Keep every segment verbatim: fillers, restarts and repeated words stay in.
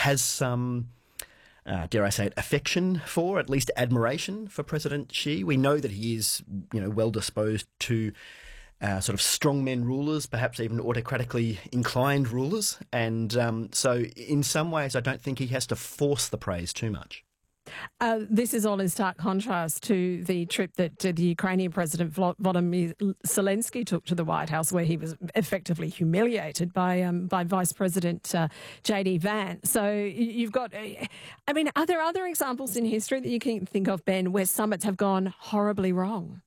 has some, uh, dare I say it, affection for, at least admiration for President Xi. We know that he is, you know, well disposed to uh, sort of strongmen rulers, perhaps even autocratically inclined rulers. And um, so in some ways, I don't think he has to force the praise too much. Uh, this is all in stark contrast to the trip that uh, the Ukrainian President Volodymyr Zelensky took to the White House, where he was effectively humiliated by um, by Vice President uh, J D Vance. So you've got, uh, I mean, are there other examples in history that you can think of, Ben, where summits have gone horribly wrong?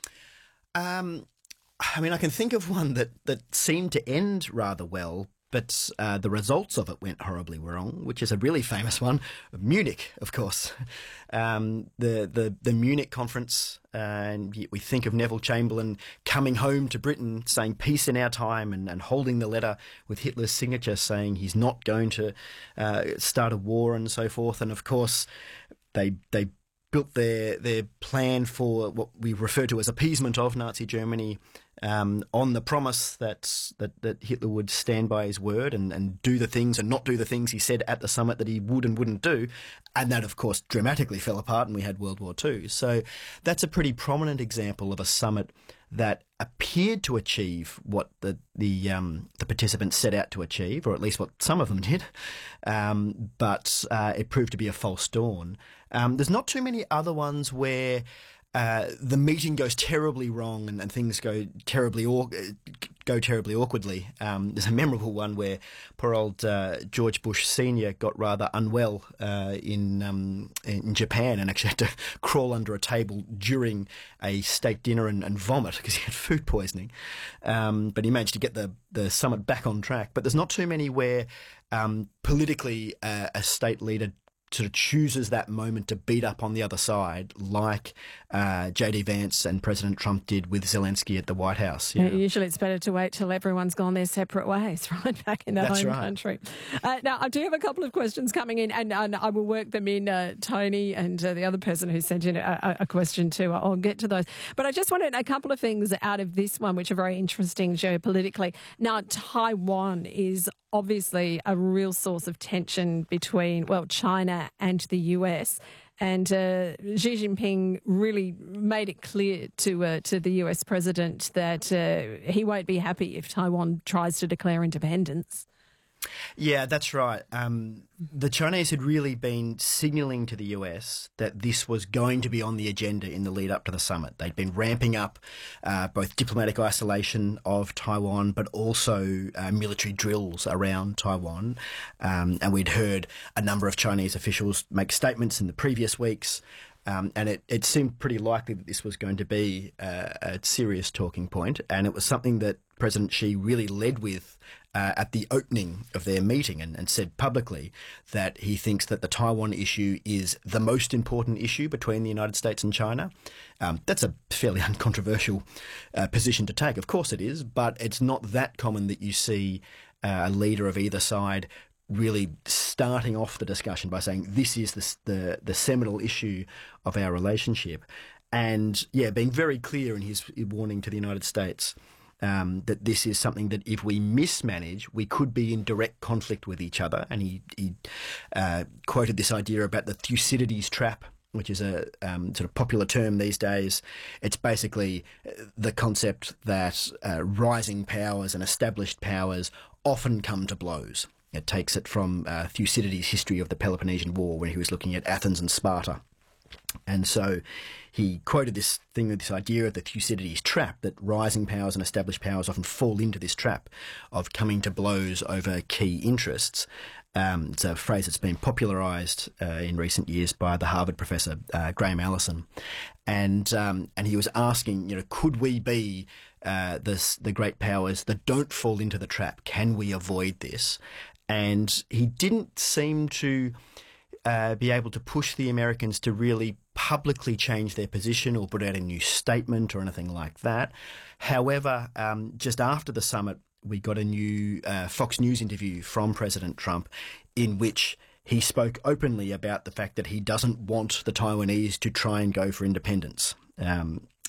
Um, I mean, I can think of one that, that seemed to end rather well, but uh, the results of it went horribly wrong, which is a really famous one. Munich, of course. Um, the, the, the Munich conference, uh, and we think of Neville Chamberlain coming home to Britain saying peace in our time, and, and holding the letter with Hitler's signature saying he's not going to uh, start a war and so forth. And of course, they they built their their plan for what we refer to as appeasement of Nazi Germany um, on the promise that, that that Hitler would stand by his word and, and do the things and not do the things he said at the summit that he would and wouldn't do. And that, of course, dramatically fell apart and we had World War Two. So that's a pretty prominent example of a summit that appeared to achieve what the the um, the participants set out to achieve, or at least what some of them did, um, but uh, it proved to be a false dawn. Um, there's not too many other ones where uh, the meeting goes terribly wrong and, and things go terribly aw- go terribly awkwardly. Um, there's a memorable one where poor old uh, George Bush Senior got rather unwell uh, in um, in Japan and actually had to crawl under a table during a state dinner and, and vomit because he had food poisoning. Um, but he managed to get the, the summit back on track. But there's not too many where um, politically uh, a state leader sort of chooses that moment to beat up on the other side, like uh, J D Vance and President Trump did with Zelensky at the White House. You know. Usually it's better to wait till everyone's gone their separate ways, right, back in their That's home right. country. Uh, now, I do have a couple of questions coming in, and, and I will work them in, uh, Tony and uh, the other person who sent in a, a question too. I'll get to those. But I just wanted a couple of things out of this one, which are very interesting geopolitically. Now, Taiwan is obviously a real source of tension between, well, China and the U S. And uh, Xi Jinping really made it clear to uh, to the U S president that uh, he won't be happy if Taiwan tries to declare independence. Yeah, that's right. Um, the Chinese had really been signalling to the U S that this was going to be on the agenda in the lead up to the summit. They'd been ramping up uh, both diplomatic isolation of Taiwan, but also uh, military drills around Taiwan. Um, and we'd heard a number of Chinese officials make statements in the previous weeks. Um, and it, it seemed pretty likely that this was going to be uh, a serious talking point. And it was something that President Xi really led with uh, at the opening of their meeting and, and said publicly that he thinks that the Taiwan issue is the most important issue between the United States and China. Um, that's a fairly uncontroversial uh, position to take. Of course it is, but it's not that common that you see uh, a leader of either side really starting off the discussion by saying this is the, the the seminal issue of our relationship, and yeah, being very clear in his warning to the United States um, that this is something that if we mismanage, we could be in direct conflict with each other. And he, he uh, quoted this idea about the Thucydides trap, which is a um, sort of popular term these days. It's basically the concept that uh, rising powers and established powers often come to blows. It takes it from uh, Thucydides' history of the Peloponnesian War, when he was looking at Athens and Sparta. And so he quoted this thing, this idea of the Thucydides trap, that rising powers and established powers often fall into this trap of coming to blows over key interests. Um, it's a phrase that's been popularised uh, in recent years by the Harvard professor uh, Graham Allison, and um, and he was asking, you know, could we be uh, this, the great powers that don't fall into the trap? Can we avoid this? And he didn't seem to uh, be able to push the Americans to really publicly change their position or put out a new statement or anything like that. However, um, just after the summit, we got a new uh, Fox News interview from President Trump in which he spoke openly about the fact that he doesn't want the Taiwanese to try and go for independence. Um,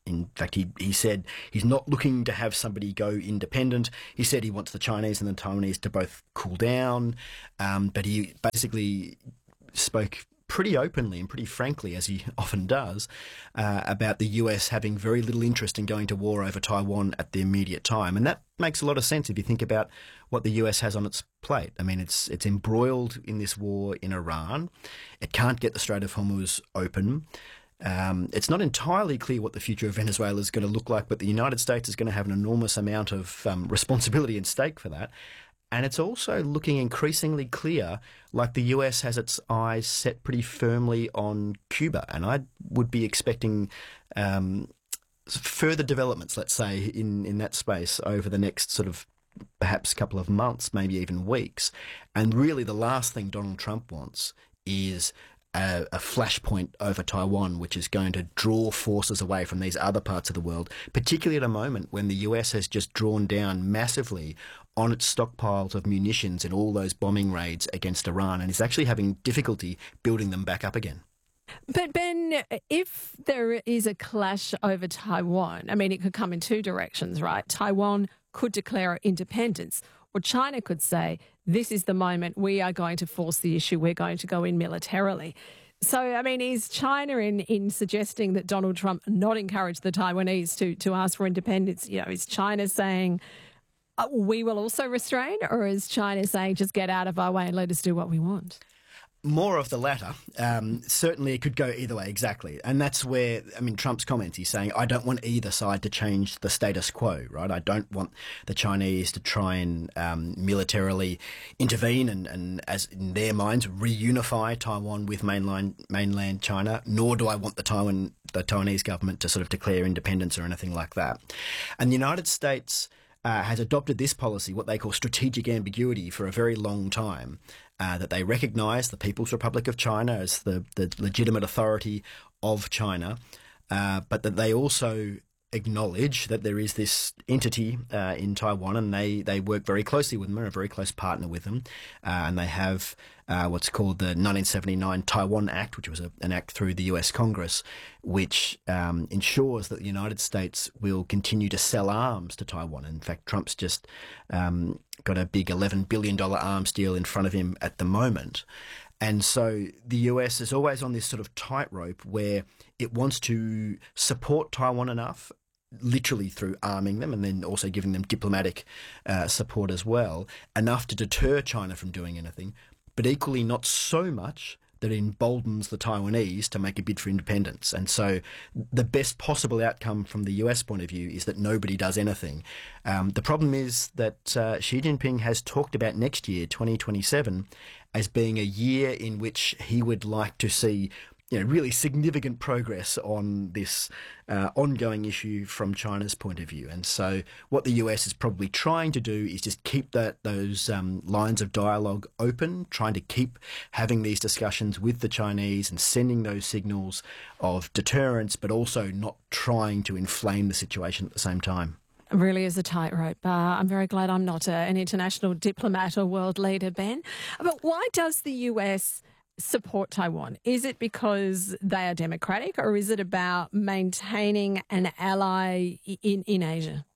In fact, he, he said he's not looking to have somebody go independent. He said he wants the Chinese and the Taiwanese to both cool down, um, but he basically spoke pretty openly and pretty frankly, as he often does, uh, about the U S having very little interest in going to war over Taiwan at the immediate time. And that makes a lot of sense if you think about what the U S has on its plate. I mean, it's it's embroiled in this war in Iran. It can't get the Strait of Hormuz open. Um, it's not entirely clear what the future of Venezuela is going to look like, but the United States is going to have an enormous amount of um, responsibility and stake for that. And it's also looking increasingly clear like the U S has its eyes set pretty firmly on Cuba. And I would be expecting um, further developments, let's say, in, in that space over the next sort of perhaps couple of months, maybe even weeks. And really the last thing Donald Trump wants is a, a flashpoint over Taiwan, which is going to draw forces away from these other parts of the world, particularly at a moment when the U S has just drawn down massively on its stockpiles of munitions in all those bombing raids against Iran and is actually having difficulty building them back up again. But Ben, if there is a clash over Taiwan, I mean, it could come in two directions, right? Taiwan could declare independence, or China could say, this is the moment we are going to force the issue, we're going to go in militarily. So, I mean, is China in, in suggesting that Donald Trump not encourage the Taiwanese to, to ask for independence? You know, is China saying, uh, we will also restrain, or is China saying, just get out of our way and let us do what we want? More of the latter. Um, certainly it could go either way, exactly. And that's where, I mean, Trump's comments, he's saying, I don't want either side to change the status quo, right? I don't want the Chinese to try and um, militarily intervene and, and, as in their minds, reunify Taiwan with mainland, mainland China, nor do I want the Taiwan, the Taiwanese government to sort of declare independence or anything like that. And the United States uh, has adopted this policy, what they call strategic ambiguity, for a very long time. Uh, that they recognise the People's Republic of China as the, the legitimate authority of China, uh, but that they also acknowledge that there is this entity uh, in Taiwan, and they, they work very closely with them, are a very close partner with them, uh, and they have uh, what's called the nineteen seventy-nine Taiwan Act, which was a, an act through the U S Congress, which um, ensures that the United States will continue to sell arms to Taiwan. In fact, Trump's just um, got a big eleven billion dollars arms deal in front of him at the moment. And so the U S is always on this sort of tightrope where it wants to support Taiwan enough, literally through arming them and then also giving them diplomatic uh, support as well, enough to deter China from doing anything, but equally not so much that emboldens the Taiwanese to make a bid for independence. And so the best possible outcome from the U S point of view is that nobody does anything. Um, the problem is that uh, Xi Jinping has talked about next year, twenty twenty-seven, as being a year in which he would like to see, you know, really significant progress on this uh, ongoing issue from China's point of view. And so what the U S is probably trying to do is just keep that those um, lines of dialogue open, trying to keep having these discussions with the Chinese and sending those signals of deterrence, but also not trying to inflame the situation at the same time. It really is a tightrope. Uh, I'm very glad I'm not a, an international diplomat or world leader, Ben. But why does the U S support Taiwan? Is it because they are democratic, or is it about maintaining an ally in, in Asia?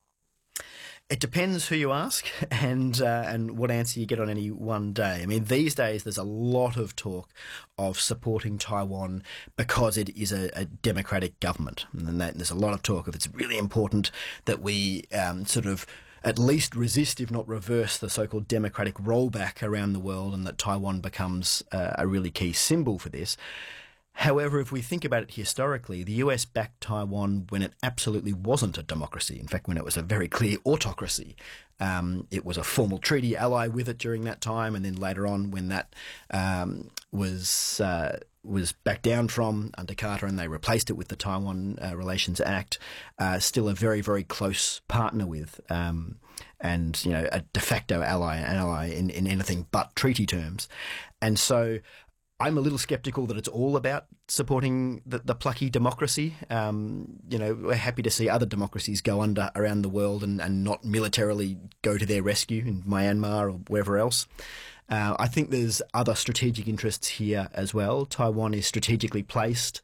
It depends who you ask and uh, and what answer you get on any one day. I mean, these days there's a lot of talk of supporting Taiwan because it is a, a democratic government. And that, there's a lot of talk of it's really important that we um, sort of at least resist, if not reverse, the so-called democratic rollback around the world, and that Taiwan becomes uh, a really key symbol for this. However, if we think about it historically, the U S backed Taiwan when it absolutely wasn't a democracy. In fact, when it was a very clear autocracy. Um, it was a formal treaty ally with it during that time, and then later on when that um, was uh, was backed down from under Carter and they replaced it with the Taiwan uh, Relations Act, uh, still a very, very close partner with, um, and, you know, a de facto ally, an ally in, in anything but treaty terms. And so I'm a little sceptical that it's all about supporting the, the plucky democracy. Um, you know, we're happy to see other democracies go under around the world and, and not militarily go to their rescue in Myanmar or wherever else. Uh, I think there's other strategic interests here as well. Taiwan is strategically placed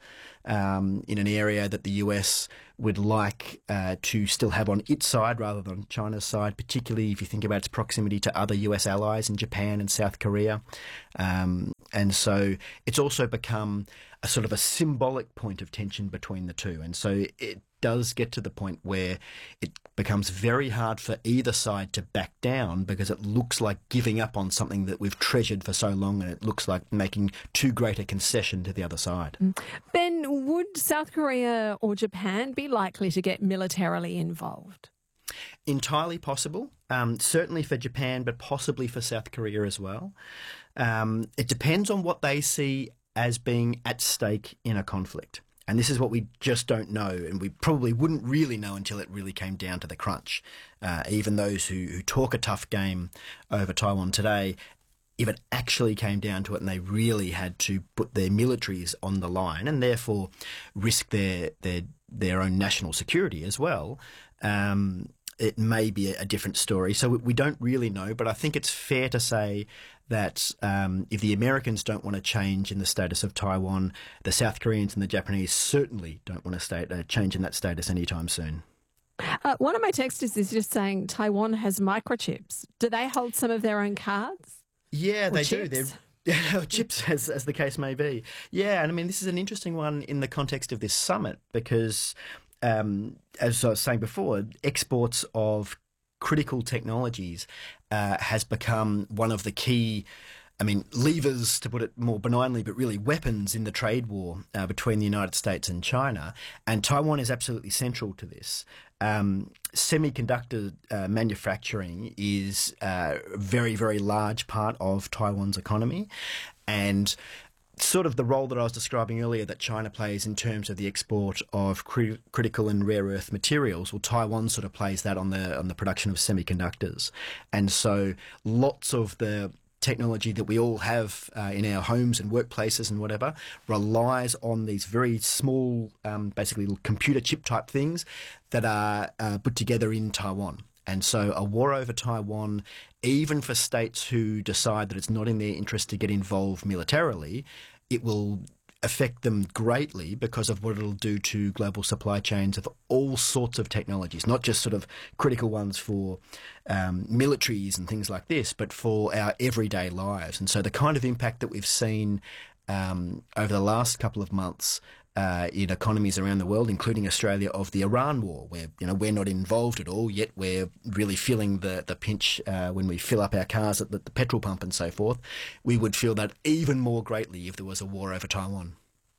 um, in an area that the U S would like uh, to still have on its side rather than China's side, particularly if you think about its proximity to other U S allies in Japan and South Korea. Um, and so it's also become a sort of a symbolic point of tension between the two. And so it does get to the point where it becomes very hard for either side to back down, because it looks like giving up on something that we've treasured for so long, and it looks like making too great a concession to the other side. Ben, would South Korea or Japan be likely to get militarily involved? Entirely possible, um, certainly for Japan, but possibly for South Korea as well. Um, it depends on what they see as being at stake in a conflict. And this is what we just don't know, and we probably wouldn't really know until it really came down to the crunch. Uh, even those who, who talk a tough game over Taiwan today, if it actually came down to it and they really had to put their militaries on the line and therefore risk their their their own national security as well, um, it may be a, a different story. So we, we don't really know, but I think it's fair to say that um, if the Americans don't want to change in the status of Taiwan, the South Koreans and the Japanese certainly don't want to state, uh, change in that status anytime soon. Uh, one of my texters is just saying Taiwan has microchips. Do they hold some of their own cards? Yeah, Or they chips? do. They're chips, as, as the case may be. Yeah, and I mean, this is an interesting one in the context of this summit because, um, as I was saying before, exports of critical technologies uh, has become one of the key, I mean, levers, to put it more benignly, but really weapons in the trade war uh, between the United States and China. And Taiwan is absolutely central to this. Um, semiconductor uh, manufacturing is a very, very large part of Taiwan's economy. And sort of the role that I was describing earlier that China plays in terms of the export of cri- critical and rare earth materials, well, Taiwan sort of plays that on the on the production of semiconductors. And so lots of the technology that we all have uh, in our homes and workplaces and whatever relies on these very small, um, basically computer chip type things that are uh, put together in Taiwan. And so a war over Taiwan, even for states who decide that it's not in their interest to get involved militarily, it will affect them greatly because of what it'll do to global supply chains of all sorts of technologies, not just sort of critical ones for um, militaries and things like this, but for our everyday lives. And so the kind of impact that we've seen um, over the last couple of months Uh, in economies around the world, including Australia, of the Iran war, where you know we're not involved at all, yet we're really feeling the the pinch uh, when we fill up our cars at the, the petrol pump and so forth. We would feel that even more greatly if there was a war over Taiwan.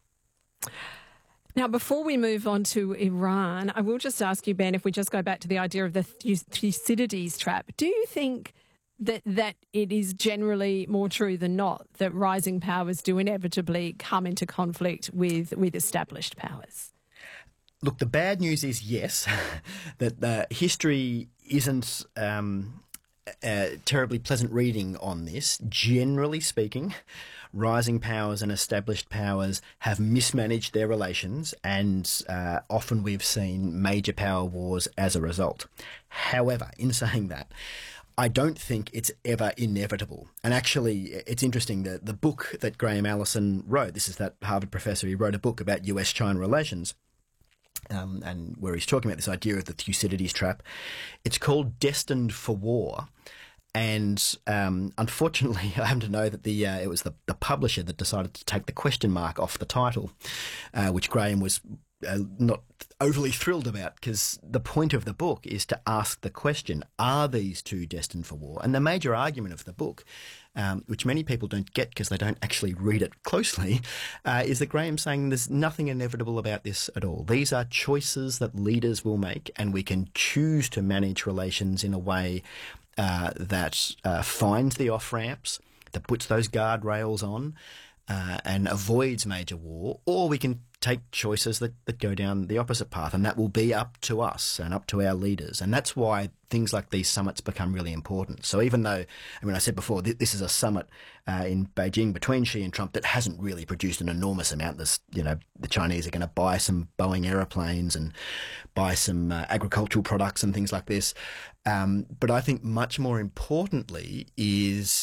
Now, before we move on to Iran, I will just ask you, Ben, if we just go back to the idea of the Thucydides trap, do you think that that it is generally more true than not that rising powers do inevitably come into conflict with, with established powers? Look, the bad news is yes, that uh, history isn't um, a terribly pleasant reading on this. Generally speaking, rising powers and established powers have mismanaged their relations, and uh, often we've seen major power wars as a result. However, in saying that, I don't think it's ever inevitable. And actually, it's interesting, the, the book that Graham Allison wrote, this is that Harvard professor, he wrote a book about U S China relations, um, and where he's talking about this idea of the Thucydides trap. It's called Destined for War. And um, unfortunately, I happen to know that the uh, it was the, the publisher that decided to take the question mark off the title, uh, which Graham was uh, not overly thrilled about, because the point of the book is to ask the question, are these two destined for war? And the major argument of the book, um, which many people don't get because they don't actually read it closely, uh, is that Graham's saying there's nothing inevitable about this at all. These are choices that leaders will make, and we can choose to manage relations in a way Uh, that uh, finds the off-ramps, that puts those guardrails on uh, and avoids major war, or we can take choices that, that go down the opposite path, and that will be up to us and up to our leaders. And that's why things like these summits become really important. So even though, I mean, I said before, th- this is a summit uh, in Beijing between Xi and Trump that hasn't really produced an enormous amount. This, you know, the Chinese are going to buy some Boeing aeroplanes and buy some uh, agricultural products and things like this. Um, but I think much more importantly is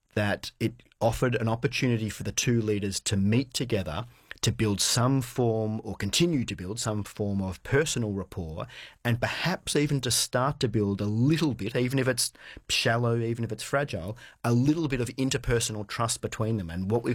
that it offered an opportunity for the two leaders to meet together to build some form, or continue to build some form of personal rapport, and perhaps even to start to build a little bit, even if it's shallow, even if it's fragile, a little bit of interpersonal trust between them. And what we've